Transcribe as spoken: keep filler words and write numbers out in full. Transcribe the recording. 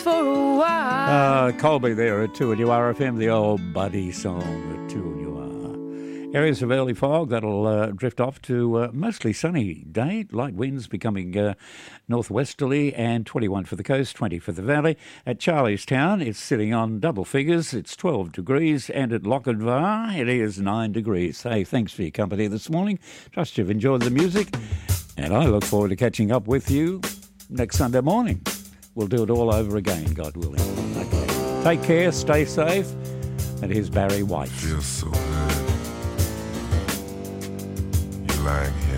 for a while. Uh, Colby there at two and you are F M, the old buddy song at two and you are. Areas of early fog that'll uh, drift off to uh, mostly sunny day. Light winds becoming uh, northwesterly, and twenty-one for the coast, twenty for the valley. At Charlestown, it's sitting on double figures. It's twelve degrees, and at Lochinvar, it is nine degrees. Hey, thanks for your company this morning. Trust you've enjoyed the music, and I look forward to catching up with you next Sunday morning. We'll do it all over again, God willing. Okay. Take care, stay safe, and here's Barry White. Feels so good. You're lying here.